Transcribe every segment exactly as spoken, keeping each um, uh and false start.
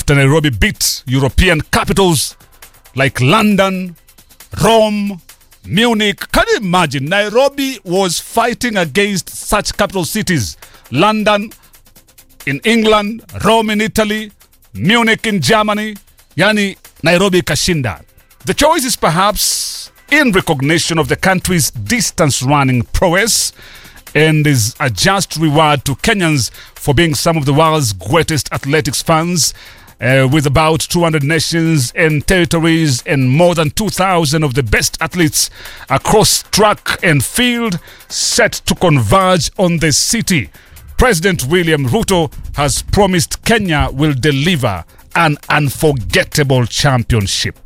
after Nairobi beat European capitals like London, Rome, Munich. Can you imagine? Nairobi was fighting against such capital cities. London in England, Rome in Italy, Munich in Germany. Yani Nairobi kashinda. The choice is perhaps in recognition of the country's distance running prowess and is a just reward to Kenyans for being some of the world's greatest athletics fans. Uh, with about two hundred nations and territories and more than two thousand of the best athletes across track and field set to converge on the city, President William Ruto has promised Kenya will deliver an unforgettable championship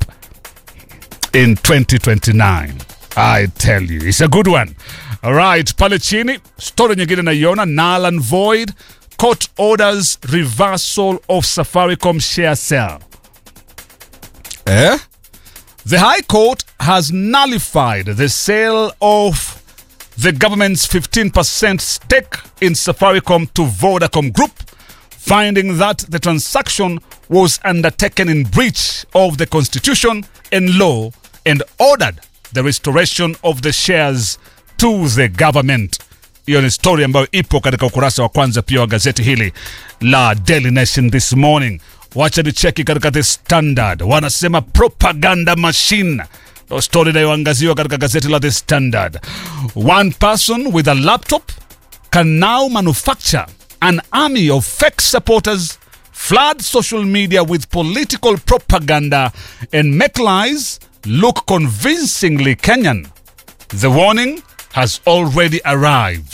in twenty twenty-nine. I tell you, it's a good one. All right, pale chini, story nyingine naiona, null and void. Court orders reversal of Safaricom share sale. Eh? The High Court has nullified the sale of the government's fifteen percent stake in Safaricom to Vodacom Group, finding that the transaction was undertaken in breach of the constitution and law, and ordered the restoration of the shares to the government. Hiyo ni story ambayo ipo katika ukurasa wa kwanza pia wa gazeti hili la Daily Nation this morning. Wacha ni cheki katika The Standard. Wanasema propaganda machine. Hiyo story inayoangaziwa katika gazeti la The Standard. One person with a laptop can now manufacture an army of fake supporters, flood social media with political propaganda and make lies look convincingly Kenyan. The warning has already arrived.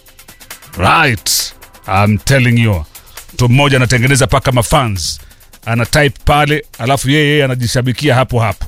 Right, I'm telling you. Mtu mmoja anatengeneza paka mafans, ana type pale, alafu yeye yeye anajishabikia hapo hapo.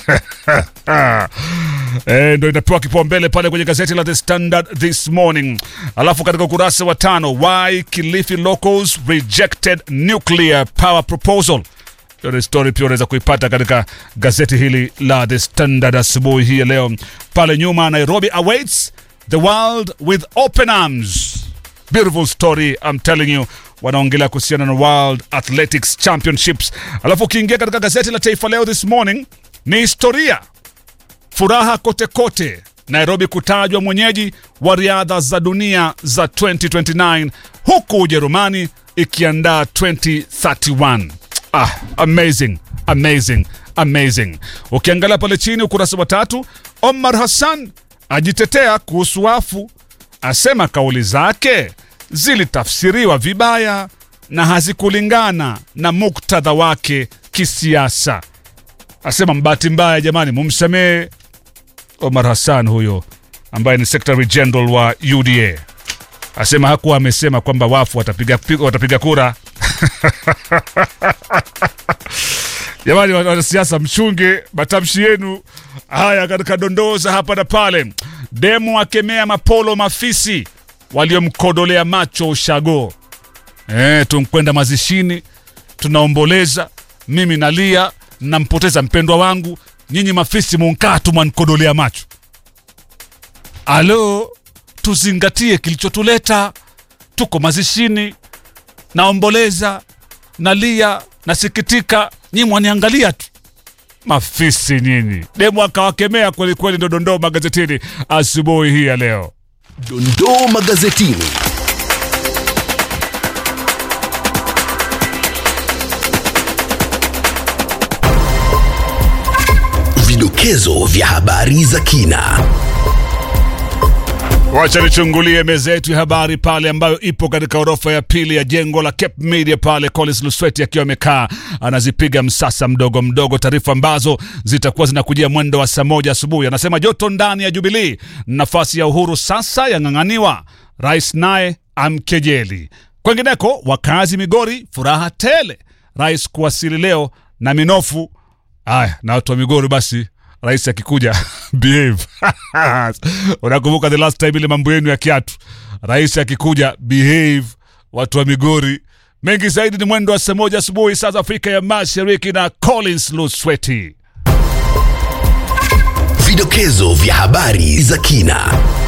Eh, ndio inapewa kipaumbele pale kwenye gazeti la The Standard this morning. Alafu katika ukurasa wa tano, why Kilifi locals rejected nuclear power proposal. Hiyo story pia unaweza kuipata katika gazeti hili la The Standard asubuhi hii leo. Pale nyuma, Nairobi awaits the world with open arms. Beautiful story, I'm telling you. Wanaongelea kuhusiana na World Athletics Championships. Alafu ukiingia katika gazeti la Taifa Leo this morning, ni historia. Furaha kote kote. Nairobi kutajwa mwenyeji wa riadha za dunia za twenty twenty-nine, huku Ujerumani ikiandaa twenty thirty-one. Ah, amazing, amazing, amazing. Ukiangalia pale chini ukurasa wa tatu, Omar Hassan ajitetea kuhusu wafu, asema kauli zake zilitafsiriwa vibaya na hazikulingana na muktadha wake kisiasa. Asema mbati mbaya jamani, mumsamee Omar Hassan huyo ambaye ni Secretary General wa U D A. Asema hakuwa amesema kwamba wafu watapiga watapiga kura. Jamani wanasiasa, mchunge matamshi yenu haya katika dondoza hapa na pale. Demu akemea mapolo mafisi waliomkodolea macho ushago. Eh, tumkwenda mazishini, tunaomboleza, mimi nalia, nampoteza mpendwa wangu, nyinyi mafisi munkaa tu mwankodolea macho. Alo, tuzingatie kilichotuleta. Tuko mazishini, naomboleza, nalia, nasikitika, nyinyi mwaniangalia tu. Mafisi nyinyi. Demu akawakemea kweli kweli. Ndo dondoo magazetini asubuhi hii ya leo. Dondoo magazetini. Vidokezo vya habari za kina. Wacha nichungulie meza yetu ya habari pale ambayo ipo katika orofa ya pili ya jengo la Cape Media pale. Collins Lusweti akiwa amekaa anazipiga msasa mdogo mdogo, taarifa ambazo zitakuwa zinakujia mwendo wa saa moja asubuhi. Anasema joto ndani ya Jubilee, nafasi ya Uhuru sasa yang'ang'aniwa, rais naye amkejeli. Kwengineko, wakazi Migori furaha tele, rais kuwasili leo na minofu. Aya, na watu wa Migori basi rais akikuja behave. Unakumbuka the last time ile mambo yenu ya kiatu. Rais akikuja behave, watu wa Migori. Mengi zaidi ni mwendo wa saa moja asubuhi saa za Afrika ya Mashariki na Collins Lusweti. Vidokezo vya habari za kina.